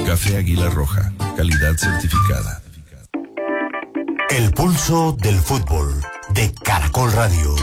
Café Águila Roja, calidad certificada. El pulso del fútbol de Caracol Radio.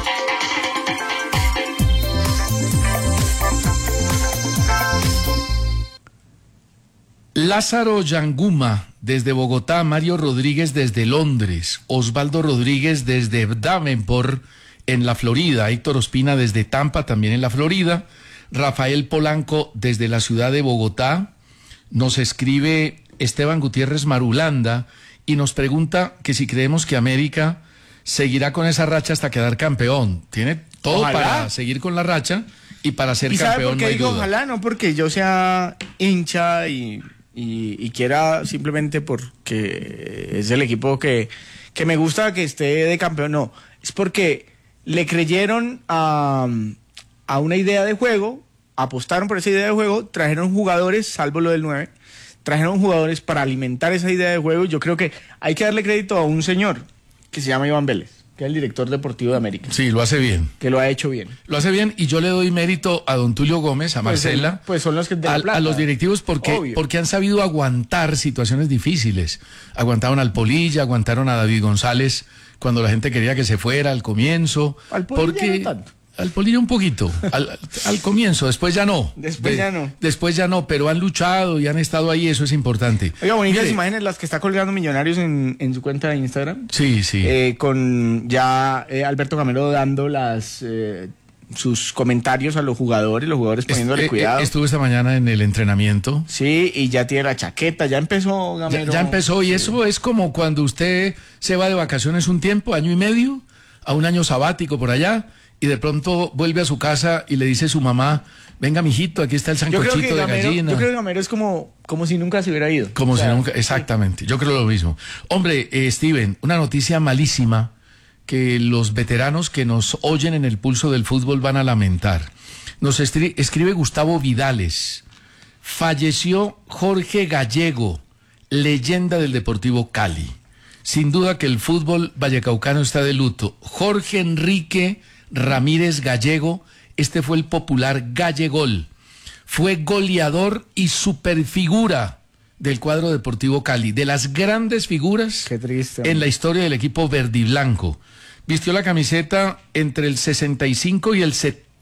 Lázaro Yanguma desde Bogotá, Mario Rodríguez desde Londres, Osvaldo Rodríguez desde Davenport en la Florida, Héctor Ospina desde Tampa también en la Florida, Rafael Polanco desde la ciudad de Bogotá, nos escribe Esteban Gutiérrez Marulanda y nos pregunta que si creemos que América seguirá con esa racha hasta quedar campeón. Tiene todo para seguir con la racha y para ser campeón. ¿Y sabe por qué no hay digo duda. ojalá? No porque yo sea hincha y quiera, simplemente porque es el equipo que me gusta que esté de campeón, no. Es porque le creyeron a una idea de juego, apostaron por esa idea de juego, trajeron jugadores, salvo lo del 9, trajeron jugadores para alimentar esa idea de juego. Yo creo que hay que darle crédito a un señor que se llama Iván Vélez, que es el director deportivo de América. Sí, lo hace bien. Que lo ha hecho bien. Lo hace bien y yo le doy mérito a don Tulio Gómez, a Marcela, pues son los que de la plata, a los directivos porque han sabido aguantar situaciones difíciles. Aguantaron al Polilla, aguantaron a David González cuando la gente quería que se fuera al comienzo. Al Polilla porque no tanto. Al Polilla un poquito, al comienzo, después ya no. Después ya no, pero han luchado y han estado ahí, eso es importante. Oiga, bonitas imágenes las que está colgando Millonarios en su cuenta de Instagram. Sí, sí. Con ya Alberto Gamero dando sus comentarios a los jugadores poniéndole cuidado. Estuve esta mañana en el entrenamiento. Sí, y ya tiene la chaqueta, ya empezó Gamero. Ya empezó, y eso es como cuando usted se va de vacaciones un tiempo, año y medio, a un año sabático por allá, y de pronto vuelve a su casa y le dice a su mamá, venga mijito, aquí está el sancochito de gallina. Yo creo que Gamero es como si nunca se hubiera ido. Como si nunca, exactamente, yo creo lo mismo. Hombre, Steven, una noticia malísima que los veteranos que nos oyen en el pulso del fútbol van a lamentar. Nos escribe Gustavo Vidales, falleció Jorge Gallego, leyenda del Deportivo Cali. Sin duda que el fútbol vallecaucano está de luto. Jorge Enrique Ramírez Gallego, este fue el popular Gallegol. Fue goleador y superfigura del cuadro Deportivo Cali, de las grandes figuras en la historia del equipo verdiblanco. Vistió la camiseta entre el 65 y el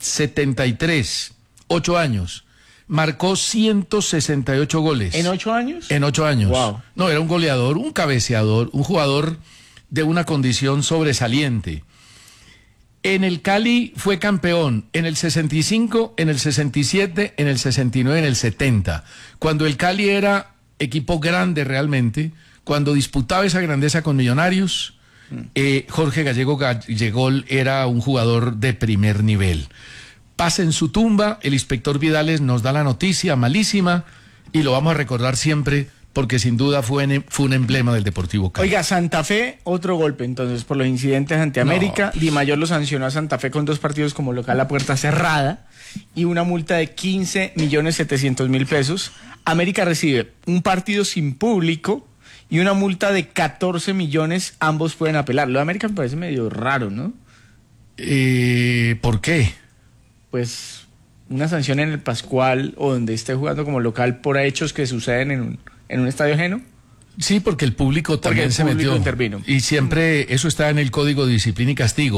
73, 8 años. Marcó 168 goles. ¿En 8 años? En 8 años. Wow. No, era un goleador, un cabeceador, un jugador de una condición sobresaliente. En el Cali fue campeón en el 65, en el 67, en el 69, en el 70. Cuando el Cali era equipo grande realmente, cuando disputaba esa grandeza con Millonarios, Jorge Gallego Gallegol era un jugador de primer nivel. Pasa en su tumba, el inspector Vidales nos da la noticia malísima y lo vamos a recordar siempre porque sin duda fue un emblema del Deportivo Cali. Oiga, Santa Fe, otro golpe entonces por los incidentes ante América. Di Mayor lo sancionó a Santa Fe con 2 partidos como local a puerta cerrada y una multa de 15.700.000 pesos. América recibe un partido sin público y una multa de 14 millones, ambos pueden apelar. Lo de América me parece medio raro, ¿no? ¿Por qué? Pues una sanción en el Pascual o donde esté jugando como local por hechos que suceden en un estadio ajeno. Sí, porque el público también se metió. Intervino. Y siempre eso está en el Código de Disciplina y Castigo.